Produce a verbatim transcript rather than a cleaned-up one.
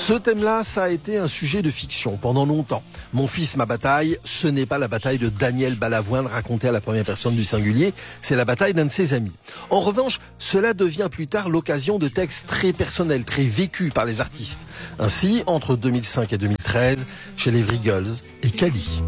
Ce thème-là, ça a été un sujet de fiction pendant longtemps. Mon fils, ma bataille, ce n'est pas la bataille de Daniel Balavoine racontée à la première personne du singulier, c'est la bataille d'un de ses amis. En revanche, cela devient plus tard l'occasion de textes très personnels, très vécus par les artistes. Ainsi, entre deux mille cinq et deux mille treize, chez les Vrigals et Cali.